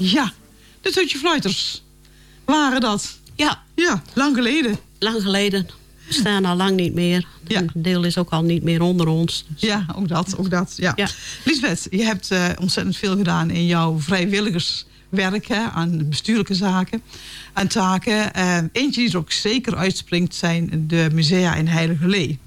Ja, de Tutje Fluiters waren dat. Ja. Ja, lang geleden. Lang geleden. We staan al lang niet meer. Ja. Een deel is ook al niet meer onder ons. Dus. Ja, ook dat. Ja. Ja. Liesbeth, je hebt ontzettend veel gedaan in jouw vrijwilligerswerk, hè, aan bestuurlijke zaken en taken. Eentje die er ook zeker uitspringt zijn de musea in Heiligerlee.